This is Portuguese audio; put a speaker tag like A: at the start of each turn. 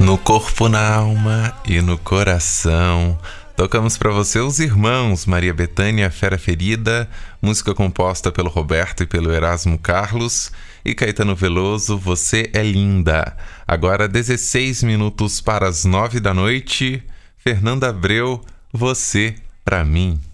A: No corpo, na alma e no coração. Tocamos para você Os Irmãos, Maria Bethânia, Fera Ferida, música composta pelo Roberto e pelo Erasmo Carlos, e Caetano Veloso, Você é Linda. Agora 16 minutos para as 9 da noite, Fernanda Abreu, Você pra mim.